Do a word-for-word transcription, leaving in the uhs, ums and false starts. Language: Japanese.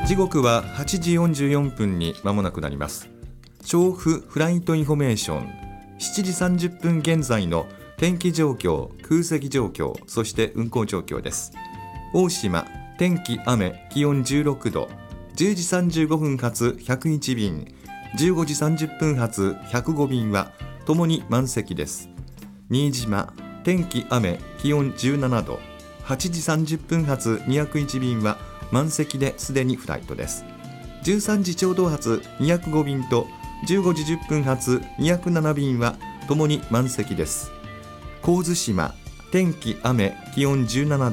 時刻ははちじよんじゅうよんぷんに間もなくなります。調布フライトインフォメーション、しちじさんじゅっぷん現在の天気状況、空席状況、そして運行状況です。大島、天気雨、気温じゅうろくど、じゅうじさんじゅうごふん発ひゃくいち便、じゅうごじさんじゅっぷん発ひゃくご便はともに満席です。新島、天気雨、気温じゅうななど、はちじさんじゅっぷん発にひゃくいち便は満席ですでにフライトです。じゅうさんじちょうど発にひゃくご便とじゅうごじじゅっぷん発にひゃくなな便はともに満席です。神津島、天気雨、気温じゅうなな